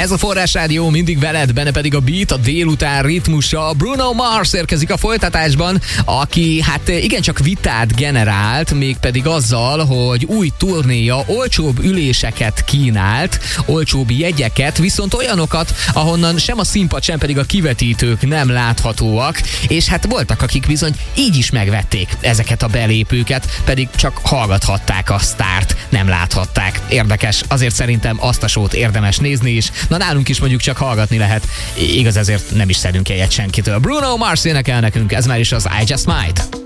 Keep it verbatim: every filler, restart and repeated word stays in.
Ez a Forrás Rádió, mindig veled, benne pedig a beat, a délután ritmusa. Bruno Mars érkezik a folytatásban, aki hát igencsak vitát generált, mégpedig azzal, hogy új turnéja olcsóbb üléseket kínált, olcsóbb jegyeket, viszont olyanokat, ahonnan sem a színpad, sem pedig a kivetítők nem láthatóak, és hát voltak, akik bizony így is megvették ezeket a belépőket, pedig csak hallgathatták a sztárt, nem láthatták. Érdekes, azért szerintem azt a sót érdemes nézni is. Na nálunk is mondjuk csak hallgatni lehet. Igaz, ezért nem is szedünk egyet senkitől. Bruno Mars énekel nekünk, ez már is az I Just Might.